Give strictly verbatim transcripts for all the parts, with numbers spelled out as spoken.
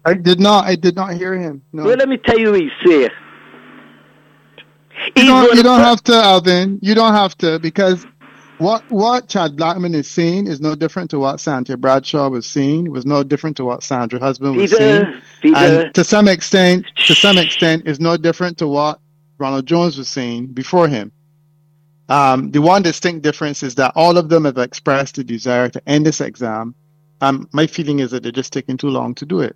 I did not. I did not hear him. Well, No. let me tell you what he said. You He's don't. going You to don't put. have to, Alvin. You don't have to because what what Chad Blackman is saying is no different to what Sandra Bradshaw was saying. It was no different to what Sandra husband was saying, Peter, and Peter, to some extent, to some shh. extent, is no different to what Ronald Jones was saying before him. Um, the one distinct difference is that all of them have expressed a desire to end this exam. Um, my feeling is that they're just taking too long to do it.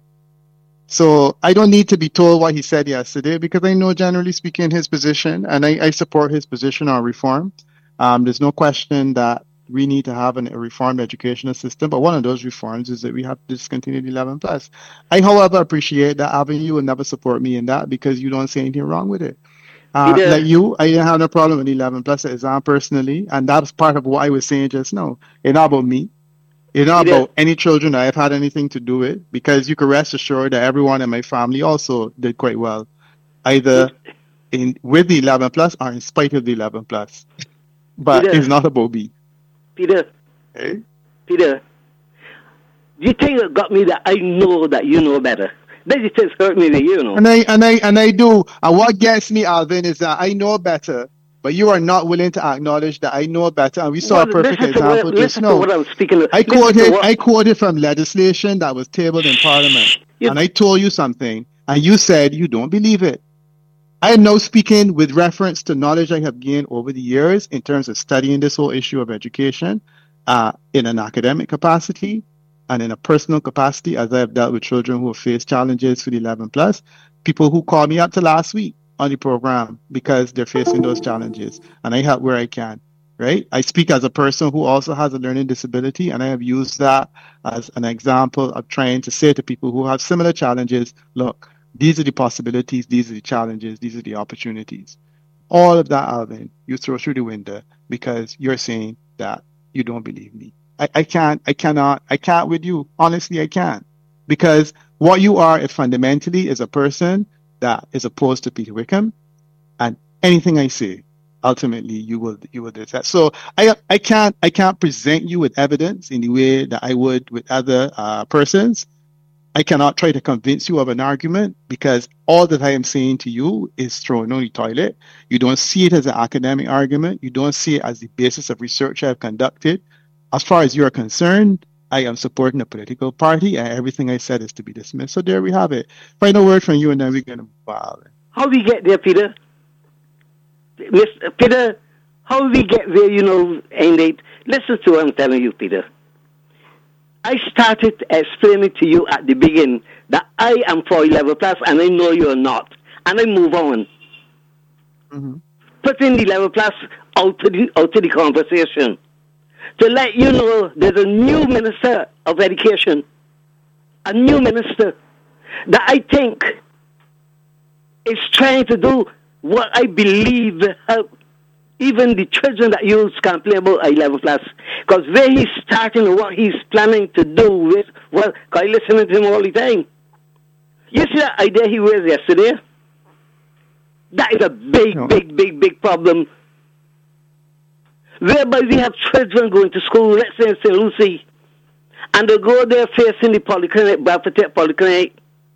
So I don't need to be told what he said yesterday because I know, generally speaking, his position, and I, I support his position on reform. Um, there's no question that we need to have an, a reformed educational system, but one of those reforms is that we have to discontinue the eleven plus. I, however, appreciate that Alvin, you will never support me in that because you don't see anything wrong with it. Uh, like Peter, you, I didn't have no problem with eleven plus exam personally, and that's part of what I was saying just now. It's not about me. It's not Peter, about any children that I've had anything to do with, because you can rest assured that everyone in my family also did quite well, Pete- either in with the eleven plus or in spite of the eleven plus. But it's Peter, not about me. Peter, Okay? Peter. Do you think it got me that I know that you know better? That it just hurt me that you know. And I and I and I do. And what gets me, Alvin, is that I know better, but you are not willing to acknowledge that I know better. And we saw a What? perfect Listen to example what? just Listen to now. what I'm speaking of. I Listen to quoted what. I quoted from legislation that was tabled in Parliament, Shh. You, and I told you something, and you said you don't believe it. I am now speaking with reference to knowledge I have gained over the years in terms of studying this whole issue of education uh, in an academic capacity and in a personal capacity, as I have dealt with children who have faced challenges for the eleven plus, people who call me up to last week on the program because they're facing those challenges, and I help where I can. Right? I speak as a person who also has a learning disability, and I have used that as an example of trying to say to people who have similar challenges, look, these are the possibilities, these are the challenges, these are the opportunities. All of that, Alvin, you throw through the window because you're saying that you don't believe me. I, I can't, I cannot, I can't with you. Honestly, I can't. Because what you are is fundamentally is a person that is opposed to Peter Wickham, and anything I say, ultimately you will you will do that. So I I can't I can't present you with evidence in the way that I would with other uh, persons. I cannot try to convince you of an argument because all that I am saying to you is thrown on the toilet. You don't see it as an academic argument. You don't see it as the basis of research I've conducted. As far as you're concerned, I am supporting a political party and everything I said is to be dismissed. So there we have it. Final word from you and then we're going to move on. how we get there, Peter? Mister Peter, how we get there, you know, ain't it? Listen to what I'm telling you, Peter. I started explaining to you at the beginning that I am for eleven plus and I know you're not. And I move on. Mm-hmm. Putting the eleven plus out to the, out to the conversation. To let you know there's a new minister of education. A new minister that I think is trying to do what I believe help even the children that you complain about are eleven plus. Because where he's starting and what he's planning to do with, well, I listen to him all the time. You see that idea he raised yesterday? That is a big, No. big, big, big problem. Whereby we have children going to school, let's say in Saint Lucie, and they go there facing the polyclinic, Bradford Polyclinic,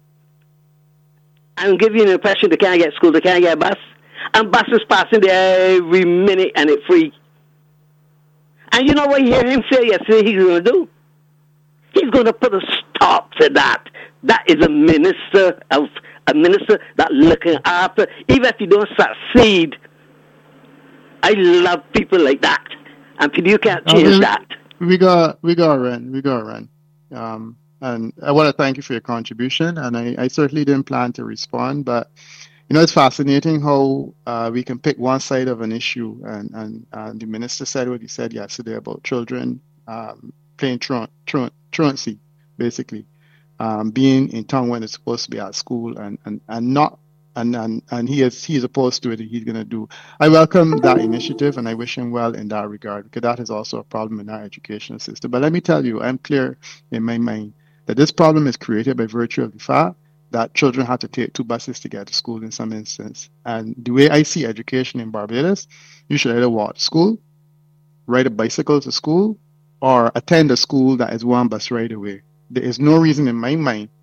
and give you an impression they can't get school, they can't get a bus. And buses passing there every minute and it's free. And you know what you hear him say yesterday he's going to do? He's going to put a stop to that. That is a minister of a minister that looking after, even if you don't succeed. I love people like that. And you can't Uh, change we, that. we got we got to run. We got to run. Um, and I want to thank you for your contribution. And I, I certainly didn't plan to respond, but you know, it's fascinating how uh, we can pick one side of an issue. And and uh, the minister said what he said yesterday about children um, playing truant, truant, truancy, basically, um, being in town when it's supposed to be at school, and and and not. And, and and he is he is opposed to it. He's going to do. I welcome that initiative, and I wish him well in that regard, because that is also a problem in our educational system. But let me tell you, I'm clear in my mind that this problem is created by virtue of the fact that children have to take two buses to get to school in some instance. And the way I see education in Barbados, you should either walk to school, ride a bicycle to school, or attend a school that is one bus ride away. There is no reason in my mind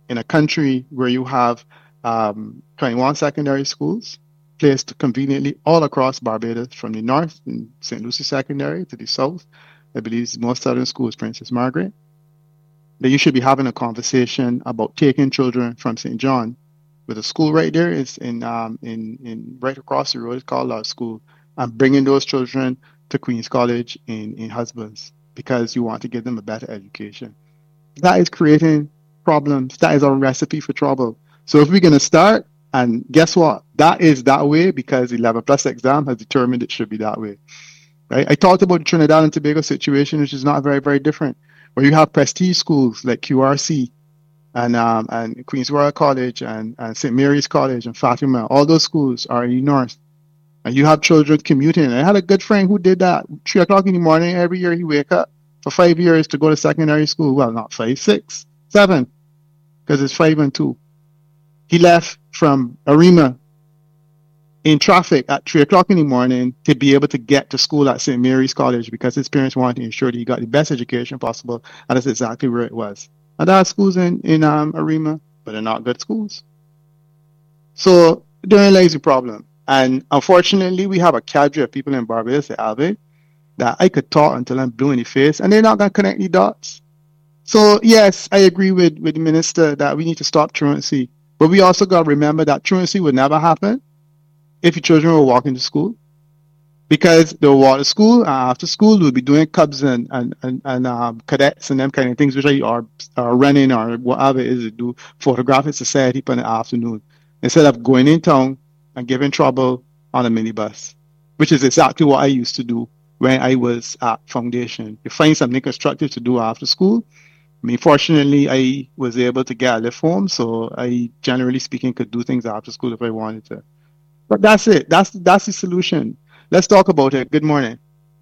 in a country where you have um, twenty-one secondary schools placed conveniently all across Barbados, from the north in Saint Lucie Secondary to the south, I believe the most southern school is Princess Margaret, that you should be having a conversation about taking children from Saint John, with a school right there is in um in in right across the road. It's called Lodge School, and bringing those children to Queen's College in in Husbands because you want to give them a better education. That is creating problems. That is a recipe for trouble. So if we're gonna start, and guess what? That is that way because the eleven plus exam has determined it should be that way. Right? I talked about the Trinidad and Tobago situation, which is not very, very different, where you have prestige schools like Q R C and um, and Queen's Royal College and, and Saint Mary's College and Fatima. All those schools are in the north. And you have children commuting. I had a good friend who did that. Three o'clock in the morning every year he wake up for five years to go to secondary school. Well, not five, six, seven, because it's five and two. He left from Arima in traffic at three o'clock in the morning to be able to get to school at Saint Mary's College because his parents wanted to ensure that he got the best education possible, and that's exactly where it was. And there are schools in, in um, Arima, but they're not good schools. So therein lies the problem. And unfortunately, we have a cadre of people in Barbados, the Alvin, that I could talk until I'm blue in the face, and they're not going to connect the dots. So yes, I agree with, with the minister that we need to stop truancy. But we also got to remember that truancy would never happen if your children were walking to school, because they'll walk to school, and after school they'll be doing cubs and and and, and um, cadets and them kind of things, which are, are, are running or whatever it is to do photographic society in the afternoon, instead of going in town and giving trouble on a minibus, which is exactly what I used to do when I was at Foundation. You find something constructive to do after school. I mean, fortunately, I was able to get a lift home, so I, generally speaking, could do things after school if I wanted to. But that's it. That's that's the solution. Let's talk about it. Good morning.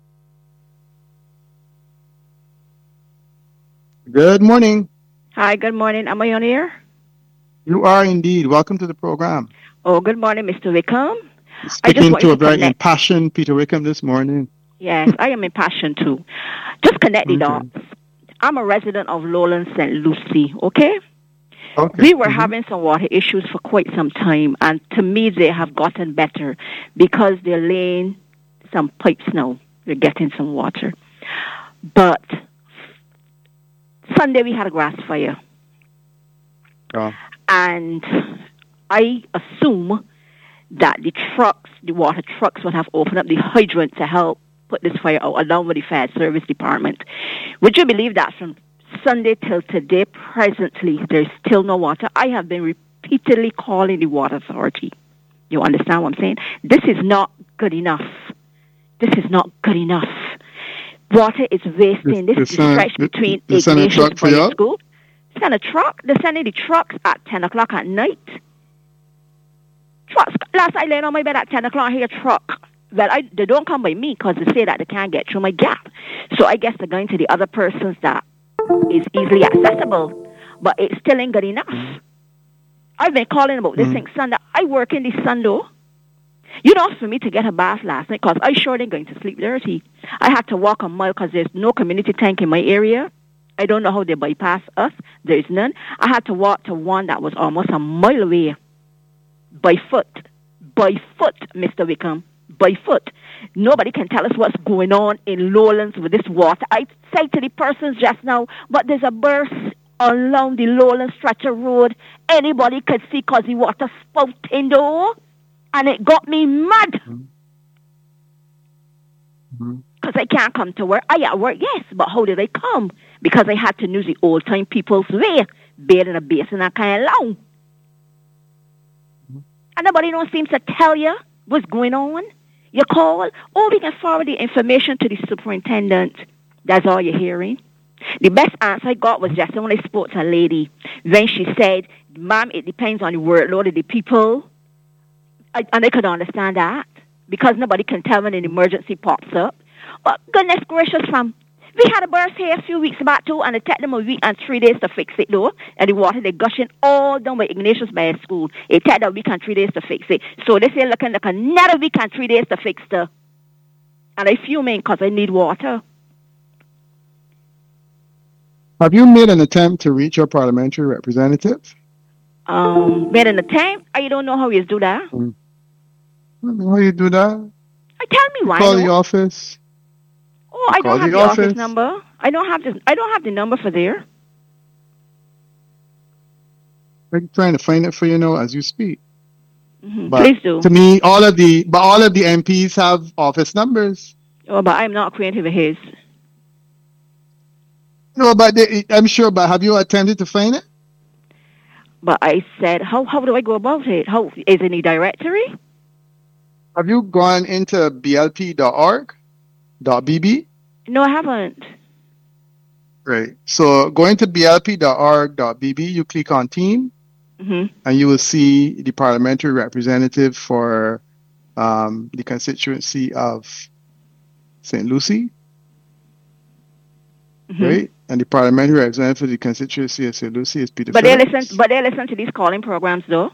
Good morning. Hi, good morning. Am I on air? You are indeed. Welcome to the program. Oh, good morning, Mister Wickham. Speaking to a very connect. impassioned Peter Wickham this morning. Yes, I am impassioned too. Just connect the dots. I'm a resident of Lowland, Saint Lucie, okay? Okay. We were mm-hmm. having some water issues for quite some time, and to me, they have gotten better because they're laying some pipes now. We're getting some water. But Sunday, we had a grass fire. Oh. And I assume that the trucks, the water trucks, would have opened up the hydrant to help put this fire out, along with the fire service department. Would you believe that from Sunday till today, presently, there's still no water? I have been repeatedly calling the water authority. You understand what I'm saying? This is not good enough. This is not good enough. Water is wasting. This is the stretch between Ignatius Boys School. Send a truck. They're sending the trucks at ten o'clock at night. Trucks. Last I laid on my bed at ten o'clock, I hear a truck. Well, I, they don't come by me because they say that they can't get through my gap. So I guess they're going to the other persons that is easily accessible. But it still ain't good enough. I've been calling about this mm. thing Sunday. I work in the sun though. You know, for me to get a bath last night, because I sure ain't going to sleep dirty. I had to walk a mile because there's no community tank in my area. I don't know how they bypass us. There's none. I had to walk to one that was almost a mile away. By foot. By foot, Mister Wickham. By foot. Nobody can tell us what's going on in Lowlands with this water. I say to the persons just now, but there's a burst along the Lowland stretch of road. Anybody could see because the water spouting though. And it got me mad. Because mm-hmm. I can't come to work. I at work, yes, but how did I come? Because I had to use the old-time people's way. Bed in a basin and kind of long. Mm-hmm. And nobody don't seem to tell you what's going on. You call, oh, we can forward the information to the superintendent. That's all you're hearing. The best answer I got was just when I spoke to a lady. When she said, ma'am, it depends on the workload of the people. I, and I could understand that because nobody can tell when an emergency pops up. But goodness gracious, fam, we had a burst here a few weeks back too, and it took them a week and three days to fix it though. And the water, they gushing all down by Ignatius Bay School. It took them a week and three days to fix it. So they say looking like another week and three days to fix it. And I fuming because I need water. Have you made an attempt to reach your parliamentary representative? Um, made an attempt. I don't know how you do that. Mm. How you do that? I tell me why. Call no? the office. Oh, I Call don't have the the office. office. number. I don't have the. I don't have the number for there. I'm trying to find it for you now as you speak. Mm-hmm. But Please do. to me, all of the but all of the M Ps have office numbers. Oh, but I'm not acquainted with his. No, but they, I'm sure. But have you attempted to find it? But I said, how how do I go about it? How is it in the directory? Have you gone into b l p dot org dot b b? No, I haven't. Right. So going to b l p dot org dot b b, you click on team, Mm-hmm. and you will see the parliamentary representative for um, the constituency of Saint Lucie. Mm-hmm. Right. And the parliamentary representative for the constituency of Saint Lucie is Peter But Phillips. they listen. But they listen to these calling programs, though.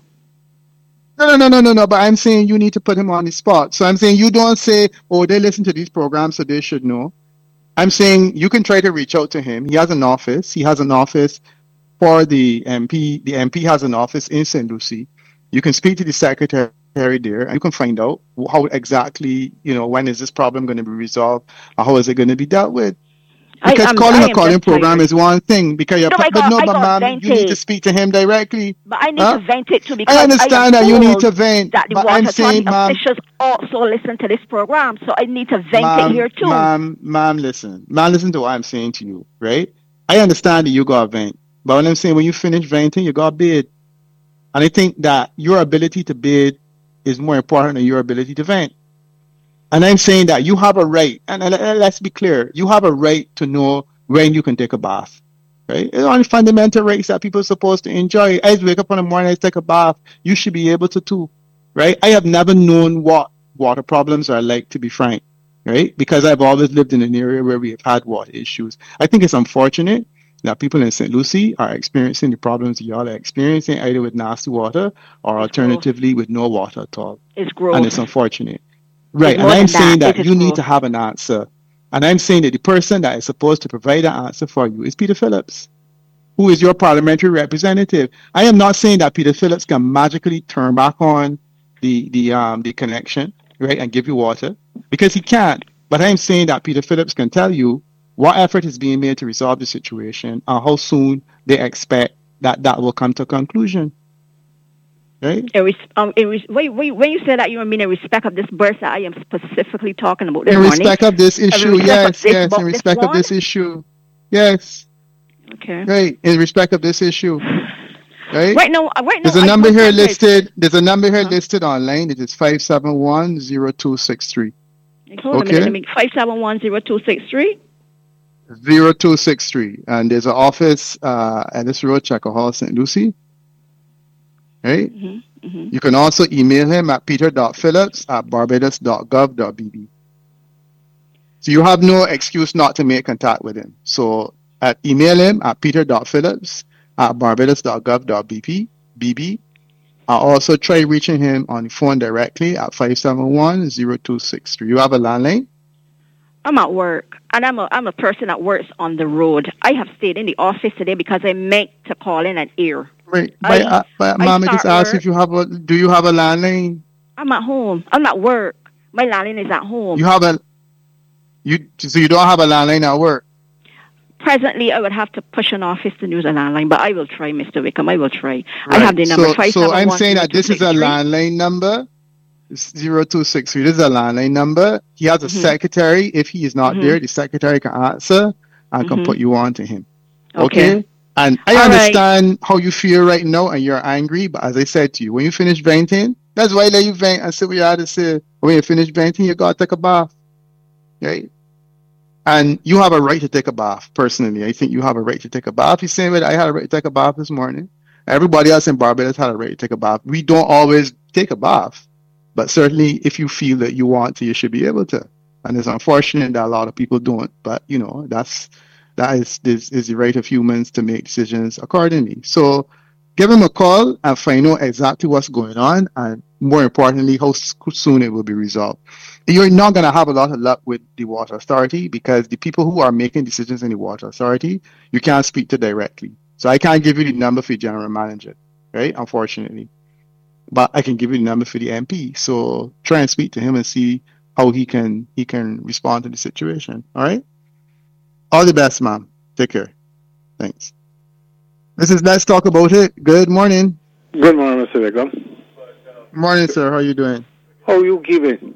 No, no, no, no, no, no. But I'm saying you need to put him on the spot. So I'm saying you don't say, oh, they listen to these programs, so they should know. I'm saying you can try to reach out to him. He has an office. He has an office for the M P. The M P has an office in Saint Lucie. You can speak to the secretary there, and you can find out how exactly, you know, when is this problem going to be resolved, or how is it going to be dealt with. Because I, I'm, calling I a am calling just program tired. is one thing. Because you're, No, I but got- no, I but got ma'am, you need to vented. speak to him directly. But I need Huh? to vent it too because I understand I am that you need told to vent, that the but water I'm saying, authority ma'am, officials also listen to this program, so I need to vent ma'am, it here too. ma'am, ma'am, listen, ma'am, listen to what I'm saying to you, right? I understand that you got to vent, but when I'm saying when you finish venting, you got to bid, and I think that your ability to bid is more important than your ability to vent. And I'm saying that you have a right, and let's be clear, you have a right to know when you can take a bath, right? It's one fundamental rights that people are supposed to enjoy. I wake up in the morning, I take a bath. You should be able to too, right? I have never known what water problems are like, to be frank, right? Because I've always lived in an area where we have had water issues. I think it's unfortunate that people in Saint Lucie are experiencing the problems y'all are experiencing, either with nasty water or It's alternatively with no water at all. It's gross. And it's unfortunate. Right, and more I'm than saying that. that It is you need gross. to have an answer. And I'm saying that the person that is supposed to provide an answer for you is Peter Phillips, who is your parliamentary representative. I am not saying that Peter Phillips can magically turn back on the the um the connection, right, and give you water, because he can't. But I'm saying that Peter Phillips can tell you what effort is being made to resolve the situation and how soon they expect that that will come to a conclusion. Right? In res- um, in res- when, when, when you say that, you mean in respect of this burst that I am specifically talking about this In morning? respect of this issue, respect of yes, this yes. bo- In this respect of one? this issue, yes. Okay. Right. In respect of this issue, right? Right now, uh, right now, There's a I- number my here temper is- listed. There's a number here Uh-huh. listed online. It is five seven one zero two six three. Hold on a Okay. minute. Let me five seven one zero two six three. Zero two six three. And there's an office uh, at this road, Checker Hall, Saint Lucie. Right. Mm-hmm. Mm-hmm. You can also email him at peter.phillips at barbados dot gov dot b b. So you have no excuse not to make contact with him. So at email him at peter.phillips at barbados dot gov dot b b. I also try reaching him on the phone directly at five seven one zero two six three. You have a landline? I'm at work, and I'm a I'm a person that works on the road. I have stayed in the office today because I meant to call in an ear. Right. I- But, uh, but I ma'am, I just start asked work. if you have a, do you have a landline? I'm at home. I'm at work. My landline is at home. You have a, you, so you don't have a landline at work? Presently, I would have to push an office to use a landline, but I will try, Mister Wickham. I will try. I Right. have the number So, five so seven one I'm saying that this is a landline number, zero two six three. This is a landline number. He has a Mhm. secretary. If he is not Mhm. there, the secretary can answer and can Mhm. put you on to him. Okay. Okay? And I All right. understand how you feel right now and you're angry, but as I said to you, when you finish venting, that's why I let you vent and say what you had to say. When you finish venting, you gotta take a bath. Right? And you have a right to take a bath, personally. I think you have a right to take a bath. You're saying that I had a right to take a bath this morning. Everybody else in Barbados had a right to take a bath. We don't always take a bath, but certainly if you feel that you want to, you should be able to. And it's unfortunate that a lot of people don't, but you know, that's, that is, is, is the right of humans to make decisions accordingly. So give him a call and find out exactly what's going on and more importantly, how soon it will be resolved. You're not going to have a lot of luck with the water authority because the people who are making decisions in the water authority, you can't speak to directly. So I can't give you the number for the general manager, right? Unfortunately. But I can give you the number for the M P. So try and speak to him and see how he can he can respond to the situation. All right? All the best, ma'am. Take care. Thanks. This is Let's Talk About It. Good morning. Good morning, Mister Beckham. Morning, sir. How are you doing? How you keeping?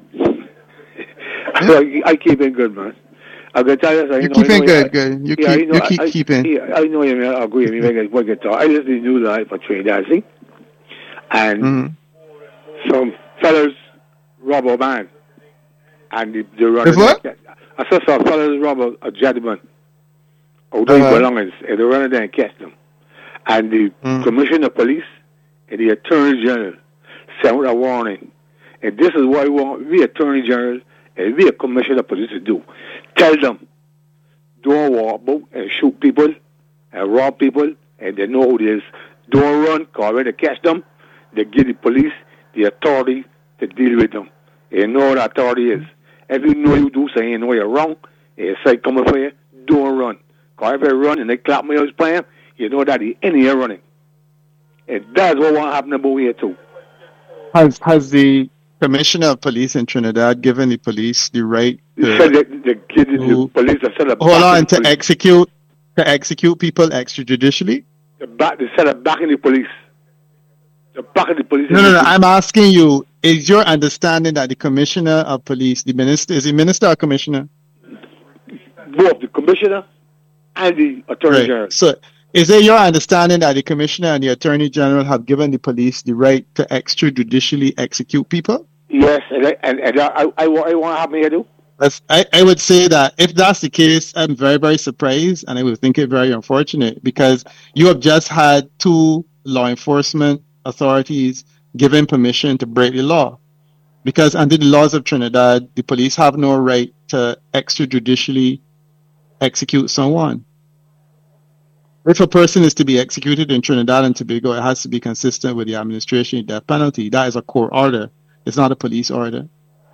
I, I keeping good, man. I can tell you, I You're know, keeping I know, good, I, good. You yeah, keep, I know, you keep I, keeping. Yeah, I know you. I agree with me. When I when I get talk, I listen to New Life for Trinidad, see, and Mm-hmm. some fellas rob a man, and they, they run. If what? I saw some fellas rob a, a gentleman. Although Uh-huh. he belongings, and they run there and catch them. And the Mm. commissioner of police and the attorney general sent out a warning. And this is what we want we attorney general and we a commissioner of police to do. Tell them, don't walk about and shoot people and rob people, and they know who it is. Don't run, because when they catch them, they give the police the authority to deal with them. They know what authority is. If you know you do something, you know you're wrong, and you say coming for you, don't run. Because if you run and they clap my house playing, you know that the enemy are running. And that's what won't happen about here too. Has has the commissioner of police in Trinidad given the police the right They said to that the, the, the to- police have set up hold back on in the to police. execute to execute people extrajudicially? The back, they set up back in the police. The back of the police. No, no, no. I'm asking you: is your understanding that the commissioner of police, the minister, is he minister or commissioner? Both the commissioner and the attorney Right. general. So, is it your understanding that the commissioner and the attorney general have given the police the right to extrajudicially execute people? Yes, and I, and, and I, I, I, I want to have me here too. That's, I, I would say that if that's the case, I'm very, very surprised, and I would think it very unfortunate because you have just had two law enforcement authorities given permission to break the law. Because under the laws of Trinidad, the police have no right to extrajudicially execute someone. If a person is to be executed in Trinidad and Tobago, it has to be consistent with the administration of death penalty. That is a court order. It's not a police order.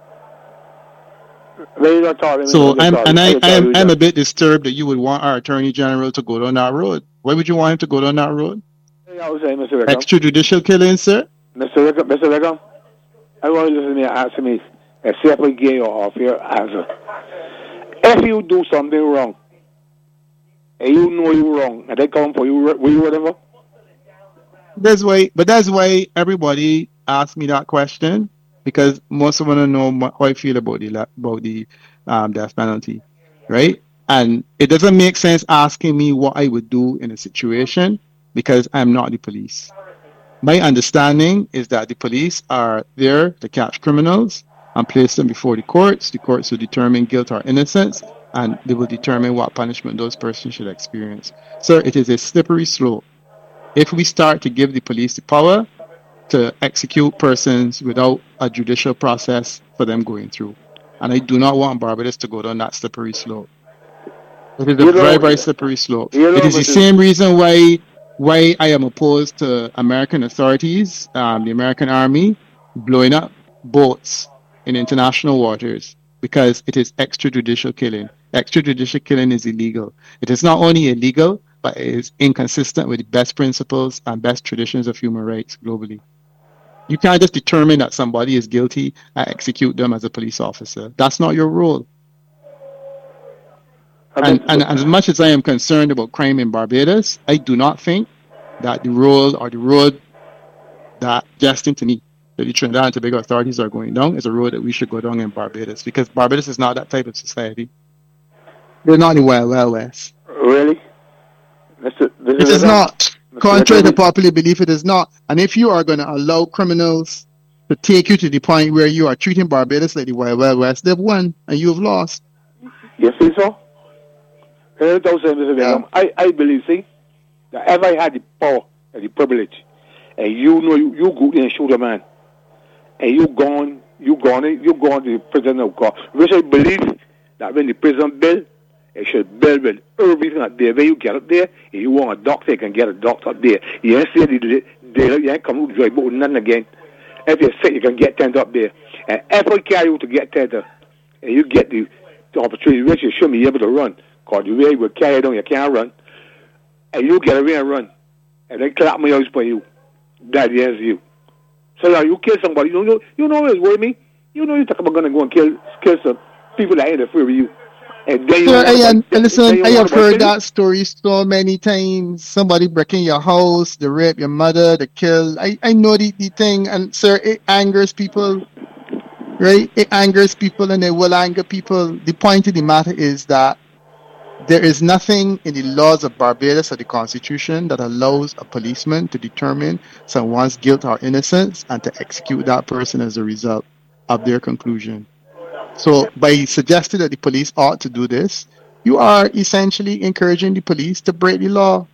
Well, you're not talking, So you're I'm talking, and I you're I'm, talking, I'm a bit disturbed that you would want our attorney general to go down that road. Why would you want him to go down that road? I was saying, Mister Wickham. Extrajudicial killing, sir? Mister Wickham, Mister Wickham, I want you to listen to me and answer me and see if I get you off your answer. If you do something wrong, and you know you're wrong, and they come for you, will you whatever? That's why, but that's why everybody asks me that question because most of them don't know mo- how I feel about the la- about the um, death penalty, right? And it doesn't make sense asking me what I would do in a situation because I'm not the police. My understanding is that the police are there to catch criminals and place them before the courts. The courts will determine guilt or innocence, and they will determine what punishment those persons should experience. Sir, it is a slippery slope. If we start to give the police the power to execute persons without a judicial process for them going through. And I do not want Barbados to go down that slippery slope. It is a You know- very, very slippery slope. you know, It is the Mister same reason why why I am opposed to American authorities, um, the American Army, blowing up boats in international waters because it is extrajudicial killing. Extrajudicial killing is illegal. It is not only illegal, but it is inconsistent with the best principles and best traditions of human rights globally. You can't just determine that somebody is guilty and execute them as a police officer. That's not your role. And, and as much as I am concerned about crime in Barbados, I do not think that the role or the road that destined to me, that the Trinidad and Tobago authorities are going down, is a road that we should go down in Barbados because Barbados is not that type of society. They're not in Wild Wild West. Really? Mister Mister It is Wickham? not. Mister Contrary to Wickham, popular belief, it is not. And if you are going to allow criminals to take you to the point where you are treating Barbados like the Wild Wild West, they've won and you have lost. You see so? Can I tell you, Mister Wickham? I, I believe, see, that if I had the power and the privilege, and you know you, you go there and shoot a man, and you gone, you gone, you gone to the prison of God, which I believe that when the prison bill, it should build with everything up there. When you get up there, if you want a doctor, you can get a doctor up there. You ain't say the, the, the you ain't come to drive out nothing again. If you're sick, you can get tended up there. And if I carry you to get tended, and you get the, the opportunity, which you should be able to run, because the way you will carry it on, you can't run, and you get away and run, and they clap my house for you, that is you. So now you kill somebody, you know, you know what's with me? You know you're talking about going to go and kill, kill some people that interfere with you. And then Sir, I, am, then listen, I have heard that you. story so many times. Somebody breaking your house, the rape your mother, the kill. I, I know the, the thing, and sir, it angers people, right? It angers people and it will anger people. The point of the matter is that there is nothing in the laws of Barbados or the Constitution that allows a policeman to determine someone's guilt or innocence and to execute that person as a result of their conclusion. So by suggesting that the police ought to do this, you are essentially encouraging the police to break the law.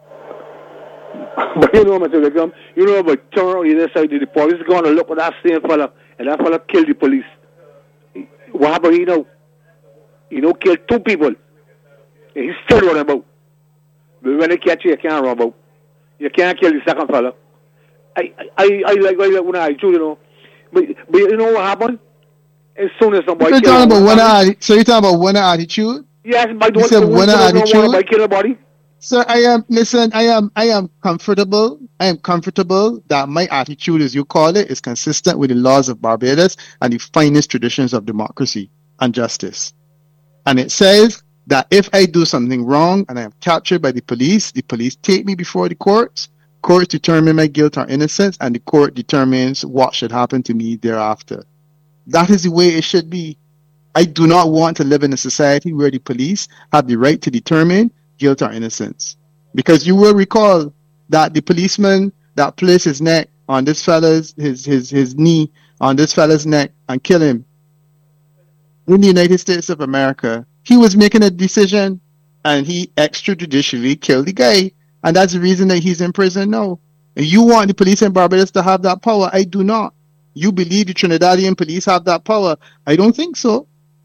But you know, Mister Wickham, you know about turn on the other side of the police going to look at that same fella, and that fella killed the police. What happened, you know? You know, killed two people. And he's still running about. But when they catch you, you can't run about. You can't kill the second fella. I, I, I like, I like when I do, you know. But, but you know what happened? As soon as somebody You're talking about one atti- so you're talking about one attitude? Yes, by You said one attitude? by kill a body. Sir, I am listen, I am I am comfortable. I am comfortable that my attitude, as you call it, is consistent with the laws of Barbados and the finest traditions of democracy and justice. And it says that if I do something wrong and I am captured by the police, the police take me before the courts. Courts determine my guilt or innocence, and the court determines what should happen to me thereafter. That is the way it should be. I do not want to live in a society where the police have the right to determine guilt or innocence. Because you will recall that the policeman that placed his neck on this fella's, his, his, his knee on this fella's neck and kill him in the United States of America, he was making a decision and he extrajudicially killed the guy. And that's the reason that he's in prison now. And you want the police in Barbados to have that power? I do not. You believe the Trinidadian police have that power? I don't think so.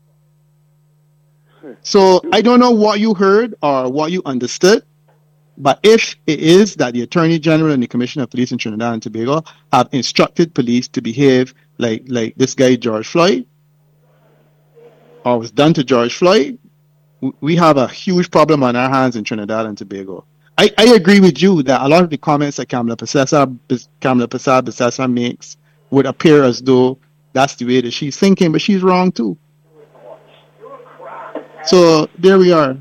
So I don't know what you heard or what you understood, but if it is that the Attorney General and the Commissioner of Police in Trinidad and Tobago have instructed police to behave like like this guy George Floyd, or was done to George Floyd, we have a huge problem on our hands in Trinidad and Tobago. I, I agree with you that a lot of the comments that Kamala Persesa, Kamala Persesa makes would appear as though that's the way that she's thinking, but she's wrong too. So there we are.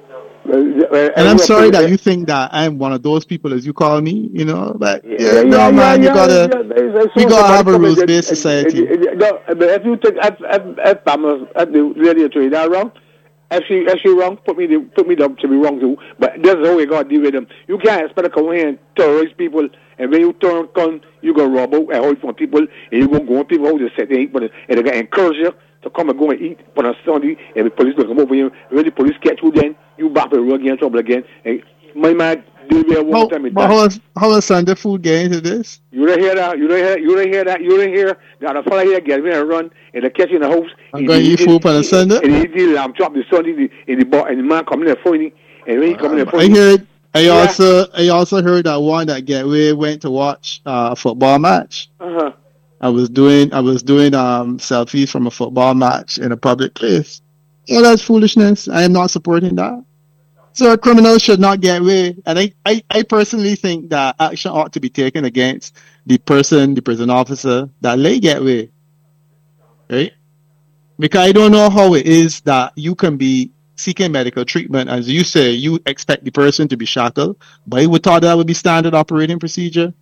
And I'm sorry that you think that I'm one of those people, as you call me, you know. But yeah, yeah, no, yeah, man, yeah, you gotta, yeah, we gotta have a rules-based society. No, but if you think if if if I'm if the radio trade that wrong, if she if she wrong, put me the, put me down to be wrong too. But that's how we gotta deal with them. You can't expect to come here and terrorize people, and when you turn gun, you go rob out and hold for people, and you gonna go on people how they say they eat, but and they gonna encourage you to come and go and eat on a Sunday, and the police will come over you. When the police catch you, then you back the road again, trouble again. And my man, they be one how, time. But how is how is Sunday food getting into this? You don't hear that? You don't hear? You don't hear that? You don't hear that? A fella here get me and run, and they catch you in the house. I'm going to eat food on a Sunday. And he did lamb chop the Sunday, the, and the bar, and the man coming there funny, and when he coming there funny. I heard. I yeah. also I also heard that one that Getaway went to watch uh, a football match. Uh huh. I was doing I was doing um selfies from a football match in a public place. Yeah, that's foolishness. I am not supporting that. So a criminal should not get away. And I, I, I personally think that action ought to be taken against the person, the prison officer that lay get away. Right? Because I don't know how it is that you can be seeking medical treatment, as you say, you expect the person to be shackled, but you would thought that would be standard operating procedure.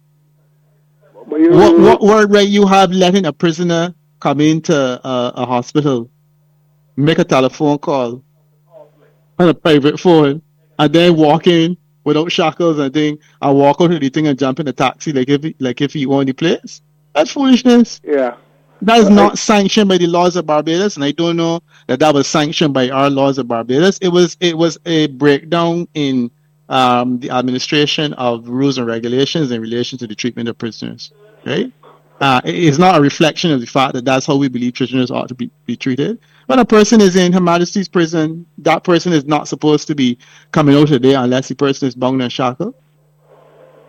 What, what word right you have letting a prisoner come into a, a hospital, make a telephone call on a private phone, and then walk in without shackles and thing, and walk out of the thing and jump in a taxi like if like if he owned the place? That's foolishness. Yeah. That is not sanctioned by the laws of Barbados, and I don't know that that was sanctioned by our laws of Barbados. It was it was a breakdown in Um, the administration of rules and regulations in relation to the treatment of prisoners, right? Uh, it is not a reflection of the fact that that's how we believe prisoners ought to be, be treated. When a person is in Her Majesty's prison, that person is not supposed to be coming out today unless the person is bound and shackled.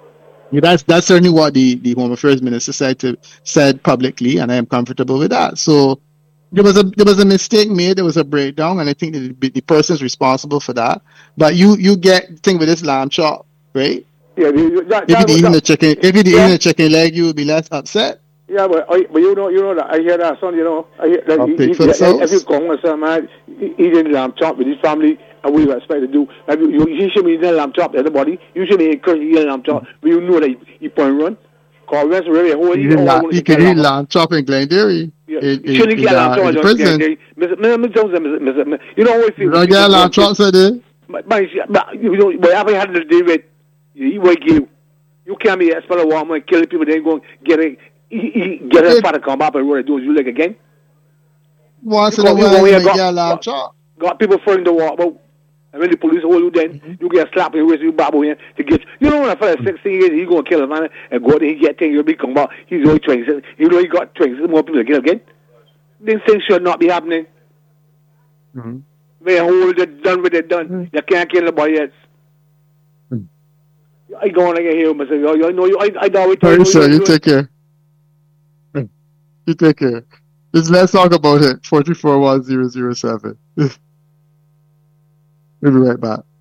Yeah, that's that's certainly what the, the Home Affairs Minister said to said publicly, and I am comfortable with that. So there was a there was a mistake made, there was a breakdown, and I think that the, the person is responsible for that. But you you get the thing with this lamb chop, right? Yeah, you, that, If you that, eating that, the chicken, if you yeah. eating the chicken leg, you will be less upset. Yeah, but I, but you know, you know that I hear that son. You know, I hear that he, he, for he, if you come with some man eating lamb chop with his family, and we expect to do. Like you, you should be eating lamb chop to everybody. You should be encouraging eating lamb chop, but you know that he, he point run. Cause rest really whole. He, he, he can eat lamb chop in Glenderry. Yeah, in, you shouldn't in, get lamb chop in prison. Mister Jones, you know what? You don't get lamb chop, sir. But you know, whatever you had to do with, you will give. You can't be a spell of warm and kill people. Then go get a get a father come up and what do you like again? Once in a while, you get lamb chop. Got people throwing the water. And when the police hold you, then mm-hmm. you get slapped in the wrist, you babble here to get. You know when a fella sixteen years, he's gonna kill a man and go there, he get ten, you'll be come back. He's only twenty. You know he got twenty. More people to kill again. These things should not be happening. Mm-hmm. They hold it, done with it, done. Mm-hmm. You can't kill nobody else. Mm-hmm. I go on again here, myself. I know you. I I know it. Sorry, sir. You take care. You take care. Just let's talk about it. Four three four one zero zero seven. We'll be right back.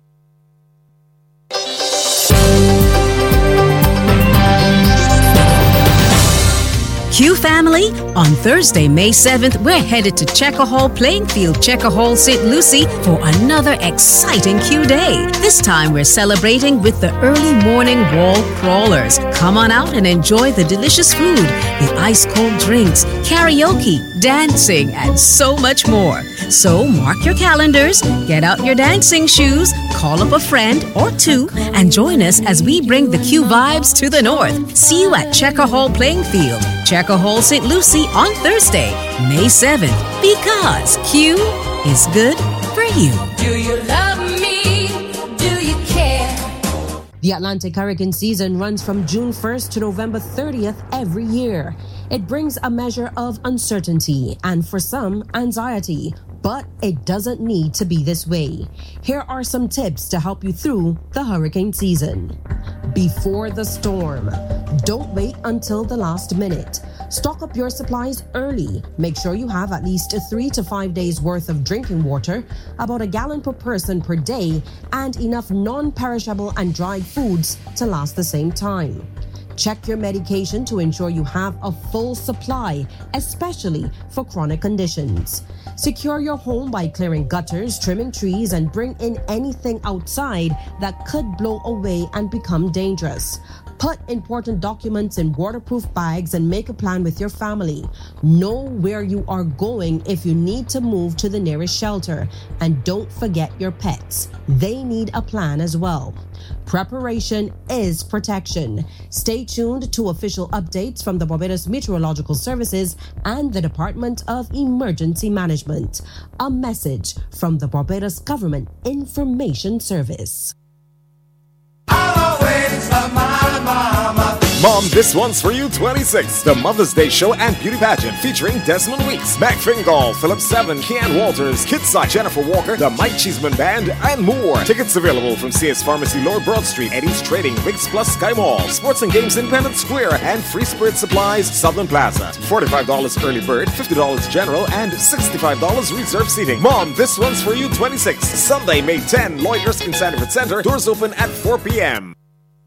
Q family, on Thursday, May seventh, we're headed to Checker Hall Playing Field, Checker Hall, Saint Lucie for another exciting Q day. This time we're celebrating with the early morning wall crawlers. Come on out and enjoy the delicious food, the ice cold drinks, karaoke, dancing, and so much more. So mark your calendars, get out your dancing shoes, call up a friend or two, and join us as we bring the Q vibes to the north. See you at Checker Hall Playing Field, Checker Hall, Saint Lucie on Thursday, May seventh, because Q is good for you. Do you love me? Do you care? The Atlantic hurricane season runs from June first to November thirtieth every year. It brings a measure of uncertainty and, for some, anxiety. But it doesn't need to be this way. Here are some tips to help you through the hurricane season. Before the storm, don't wait until the last minute. Stock up your supplies early. Make sure you have at least three to five days worth of drinking water, about a gallon per person per day, and enough non-perishable and dried foods to last the same time. Check your medication to ensure you have a full supply, especially for chronic conditions. Secure your home by clearing gutters, trimming trees, and bring in anything outside that could blow away and become dangerous. Put important documents in waterproof bags and make a plan with your family. Know where you are going if you need to move to the nearest shelter. And don't forget your pets. They need a plan as well. Preparation is protection. Stay tuned to official updates from the Barbados Meteorological Services and the Department of Emergency Management. A message from the Barbados Government Information Service. Mom, this one's for you twenty-six. The Mother's Day Show and Beauty Pageant featuring Desmond Weeks, Mac Fingal, Philip Seven, Kean Walters, Kitsai, Jennifer Walker, the Mike Cheeseman Band, and more. Tickets available from C S Pharmacy, Lower Broad Street, Eddie's Trading, Wigs Plus Sky Mall, Sports and Games Independent Square, and Free Spirit Supplies, Southern Plaza. forty-five dollars early bird, fifty dollars general, and sixty-five dollars reserve seating. Mom, this one's for you twenty-six. Sunday, May tenth, Lloyd Erskine Sanford Center. Doors open at four p.m.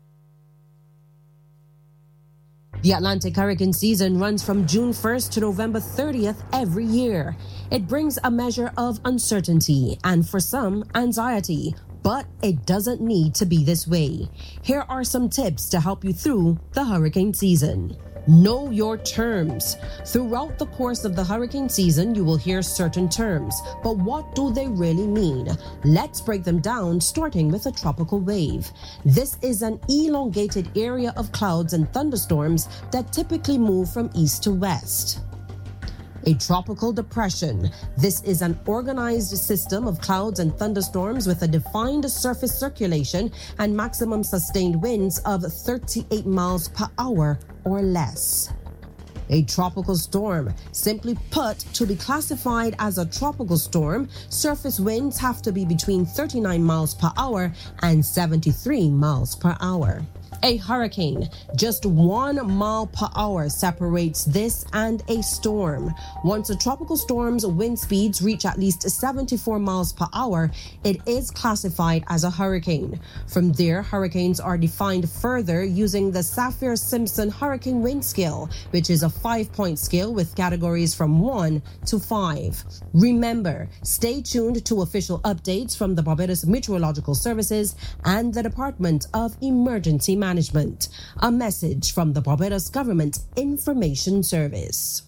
The Atlantic hurricane season runs from June first to November thirtieth every year. It brings a measure of uncertainty and, for some, anxiety. But it doesn't need to be this way. Here are some tips to help you through the hurricane season. Know your terms. Throughout the course of the hurricane season, you will hear certain terms, but what do they really mean? Let's break them down, starting with a tropical wave. This is an elongated area of clouds and thunderstorms that typically move from east to west. A tropical depression. This is an organized system of clouds and thunderstorms with a defined surface circulation and maximum sustained winds of thirty-eight miles per hour or less. A tropical storm. Simply put, to be classified as a tropical storm, surface winds have to be between thirty-nine miles per hour and seventy-three miles per hour. A hurricane, just one mile per hour separates this and a storm. Once a tropical storm's wind speeds reach at least seventy-four miles per hour, it is classified as a hurricane. From there, hurricanes are defined further using the Saffir-Simpson Hurricane Wind Scale, which is a five-point scale with categories from one to five. Remember, stay tuned to official updates from the Barbados Meteorological Services and the Department of Emergency Management. A message from the Barbados Government Information Service.